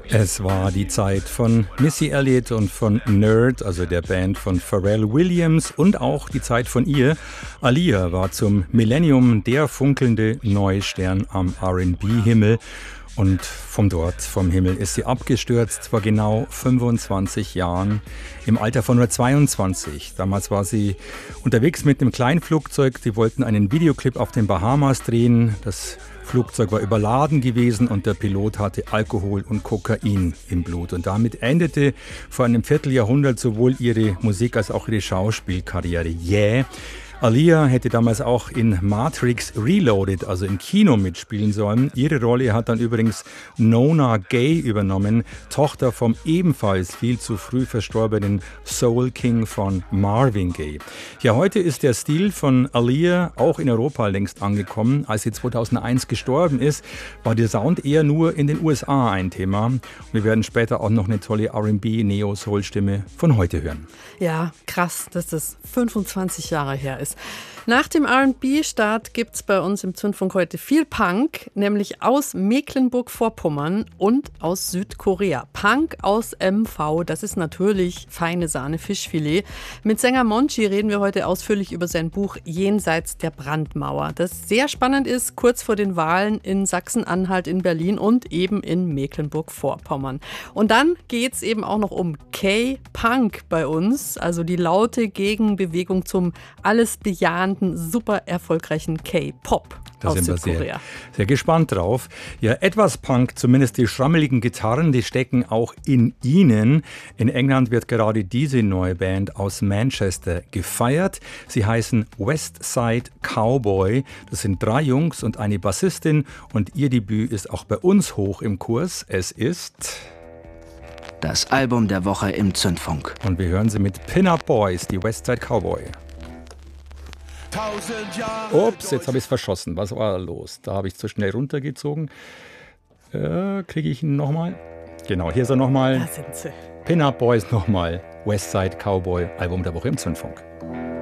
Es war die Zeit von Missy Elliott und von Nerd, also der Band von Pharrell Williams, und auch die Zeit von ihr. Aaliyah war zum Millennium der funkelnde neue Stern am R&B-Himmel. Und vom Himmel ist sie abgestürzt vor genau 25 Jahren, im Alter von nur 22. Damals war sie unterwegs mit einem kleinen Flugzeug. Die wollten einen Videoclip auf den Bahamas drehen. Das Flugzeug war überladen gewesen und der Pilot hatte Alkohol und Kokain im Blut. Und damit endete vor einem Vierteljahrhundert sowohl ihre Musik- als auch ihre Schauspielkarriere. Yeah! Aaliyah hätte damals auch in Matrix Reloaded, also im Kino, mitspielen sollen. Ihre Rolle hat dann übrigens Nona Gay übernommen, Tochter vom ebenfalls viel zu früh verstorbenen Soul King von Marvin Gaye. Ja, heute ist der Stil von Aaliyah auch in Europa längst angekommen. Als sie 2001 gestorben ist, war der Sound eher nur in den USA ein Thema. Und wir werden später auch noch eine tolle R&B-Neo-Soul-Stimme von heute hören. Ja, krass, dass das 25 Jahre her ist. Nach dem R&B-Start gibt es bei uns im Zündfunk heute viel Punk, nämlich aus Mecklenburg-Vorpommern und aus Südkorea. Punk aus MV, das ist natürlich feine Sahne Fischfilet. Mit Sänger Monchi reden wir heute ausführlich über sein Buch Jenseits der Brandmauer, das sehr spannend ist, kurz vor den Wahlen in Sachsen-Anhalt, in Berlin und eben in Mecklenburg-Vorpommern. Und dann geht es eben auch noch um K-Punk bei uns, also die laute Gegenbewegung zum alles bejahenden, super erfolgreichen K-Pop aus Südkorea. Da sind wir sehr gespannt drauf. Ja, etwas Punk, zumindest die schrammeligen Gitarren, die stecken auch in ihnen. In England wird gerade diese neue Band aus Manchester gefeiert. Sie heißen Westside Cowboy. Das sind 3 Jungs und eine Bassistin und ihr Debüt ist auch bei uns hoch im Kurs. Es ist das Album der Woche im Zündfunk. Und wir hören sie mit Pin-Up Boys, die Westside Cowboy. Ups, jetzt habe ich es verschossen. Was war da los? Da habe ich zu schnell runtergezogen. Kriege ich ihn nochmal? Genau, hier ist er nochmal. Da sind sie. Pin-Up Boys nochmal. Westside Cowboy, Album der Woche im Zündfunk.